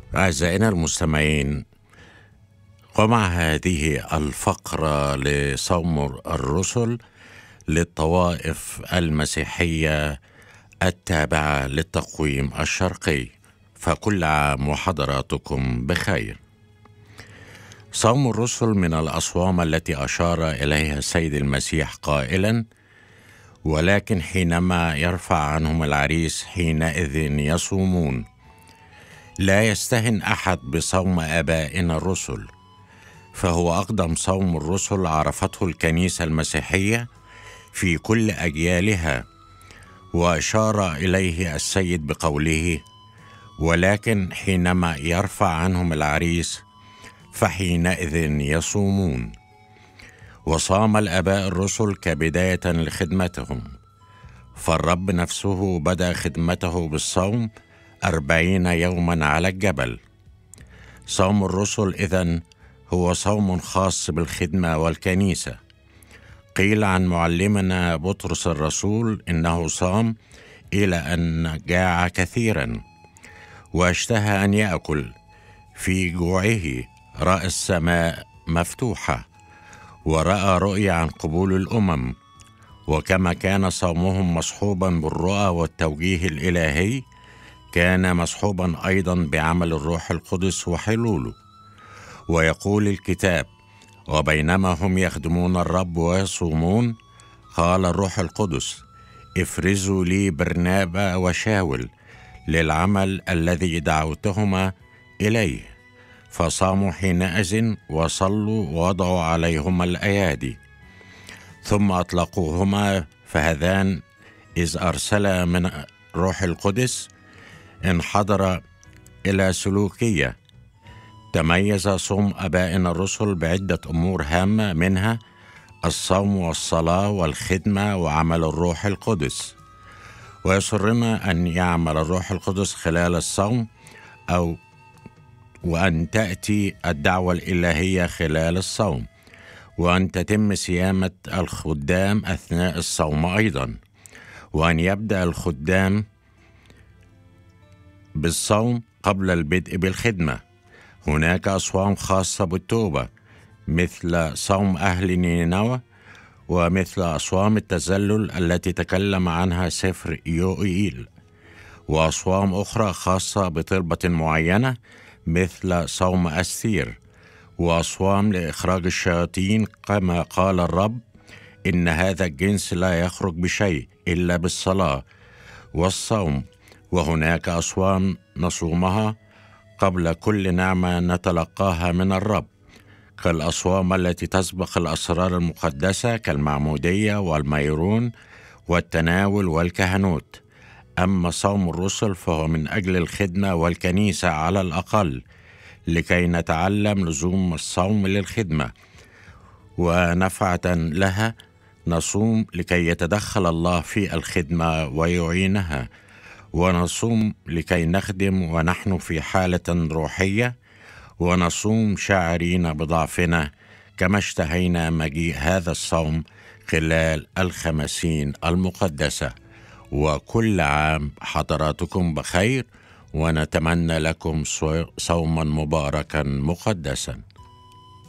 أعزائنا المستمعين، ومع هذه الفقرة لصوم الرسل للطوائف المسيحية التابعة للتقويم الشرقي، فكل عام وحضراتكم بخير. صوم الرسل من الأصوام التي أشار إليها السيد المسيح قائلا: ولكن حينما يرفع عنهم العريس حينئذ يصومون. لا يستهن أحد بصوم آبائنا الرسل، فهو أقدم صوم الرسل عرفته الكنيسة المسيحية في كل أجيالها، وأشار إليه السيد بقوله: ولكن حينما يرفع عنهم العريس فحينئذ يصومون. وصام الآباء الرسل كبداية لخدمتهم، فالرب نفسه بدأ خدمته بالصوم 40 يوما على الجبل. صوم الرسل إذن هو صوم خاص بالخدمة والكنيسة. قيل عن معلمنا بطرس الرسول إنه صام إلى أن جاع كثيرا واشتهى أن يأكل. في جوعه رأى السماء مفتوحة ورأى رؤيا عن قبول الأمم. وكما كان صومهم مصحوبا بالرؤى والتوجيه الإلهي، كان مصحوبا أيضا بعمل الروح القدس وحلوله. ويقول الكتاب: وبينما هم يخدمون الرب ويصومون، قال الروح القدس: افرزوا لي برنابا وشاول للعمل الذي دعوتهما إليه. فصاموا حينئذ وصلوا ووضعوا عليهما الأيادي، ثم أطلقوهما. فهذان إذ أرسل من روح القدس انحدر إلى سلوكية. تميز صوم آبائنا الرسل بعدة أمور هامة، منها الصوم والصلاة والخدمة وعمل الروح القدس. ويسرنا أن يعمل الروح القدس خلال الصوم، وأن تأتي الدعوة الإلهية خلال الصوم، وأن تتم صيامة الخدام أثناء الصوم أيضا، وأن يبدأ الخدام بالصوم قبل البدء بالخدمة. هناك أصوام خاصة بالتوبة مثل صوم أهل نينوى، ومثل أصوام التذلل التي تكلم عنها سفر يوئيل، وأصوام أخرى خاصة بطلبة معينة مثل صوم أستير، وأصوام لإخراج الشياطين كما قال الرب: إن هذا الجنس لا يخرج بشيء إلا بالصلاة والصوم. وهناك أصوام نصومها قبل كل نعمة نتلقاها من الرب، كالأصوام التي تسبق الأسرار المقدسة كالمعمودية والميرون والتناول والكهنوت. أما صوم الرسل فهو من أجل الخدمة والكنيسة على الأقل، لكي نتعلم لزوم الصوم للخدمة ونفعة لها. نصوم لكي يتدخل الله في الخدمة ويعينها، ونصوم لكي نخدم ونحن في حالة روحية، ونصوم شاعرين بضعفنا كما اشتهينا مجيء هذا الصوم خلال ال50 المقدسة. وكل عام حضراتكم بخير، ونتمنى لكم صوما مباركا مقدسا.